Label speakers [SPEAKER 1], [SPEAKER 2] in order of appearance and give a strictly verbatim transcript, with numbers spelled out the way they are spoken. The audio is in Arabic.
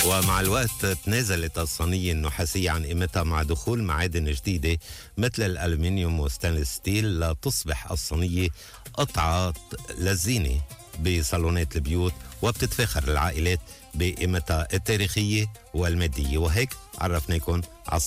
[SPEAKER 1] ومع الوقت تنازلت الصينية النحاسية عن قيمتها مع دخول معادن جديدة مثل الألمنيوم والستانلس ستيل لتصبح الصينية قطعة للزينة بصالونات البيوت، وبتتفاخر العائلات بقيمتها التاريخية والمادية. وهيك عرفناكم على